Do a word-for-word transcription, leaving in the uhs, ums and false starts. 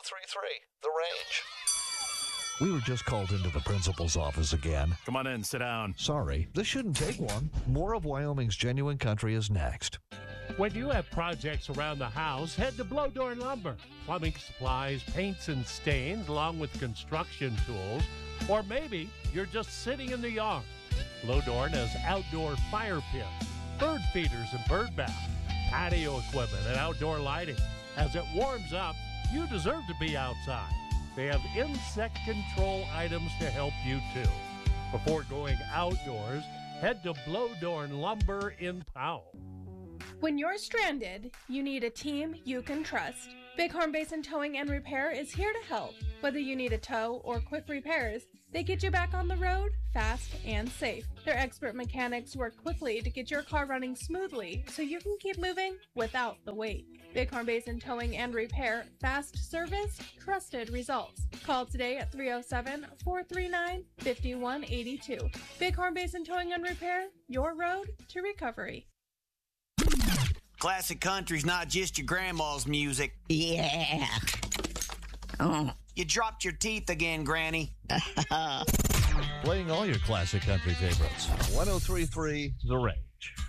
three three The Range. We were just called into the principal's office again. Come on in, sit down. Sorry, this shouldn't take long. More of Wyoming's Genuine Country is next. When you have projects around the house, head to Blowdorn Lumber. Plumbing supplies, paints and stains, along with construction tools. Or maybe you're just sitting in the yard. Blowdorn has outdoor fire pits, bird feeders and bird baths, patio equipment and outdoor lighting. As it warms up, you deserve to be outside. They have insect control items to help you too. Before going outdoors, head to Blowdorn Lumber in Powell. When you're stranded, you need a team you can trust. Bighorn Basin Towing and Repair is here to help. Whether you need a tow or quick repairs, they get you back on the road fast and safe. Their expert mechanics work quickly to get your car running smoothly so you can keep moving without the wait. Bighorn Basin Towing and Repair, fast service, trusted results. Call today at three oh seven, four three nine, five one eight two. Bighorn Basin Towing and Repair, your road to recovery. Classic country's not just your grandma's music. Yeah. Oh. You dropped your teeth again, Granny. Playing all your classic country favorites. one oh three point three The Range.